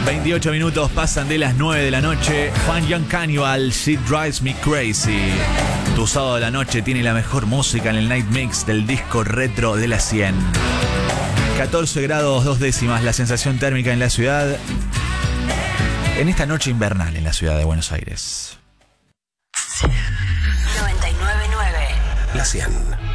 28 minutos pasan de las 9 de la noche. Fun Young Cannibal, She Drives Me Crazy. Tu sábado de la noche tiene la mejor música en el Night Mix del disco retro de la 100. 14 grados 2 décimas la sensación térmica en la ciudad. En esta noche invernal en la ciudad de Buenos Aires. 99.9 La 100.